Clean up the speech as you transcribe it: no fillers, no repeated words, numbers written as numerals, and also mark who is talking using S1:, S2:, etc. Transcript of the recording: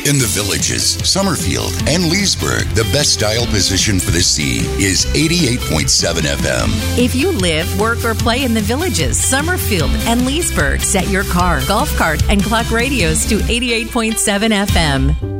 S1: In the Villages, Summerfield, and Leesburg, the best dial position for the sea is 88.7 FM.
S2: If you live, work, or play in the Villages, Summerfield, and Leesburg, set your car, golf cart, and clock radios to 88.7 FM.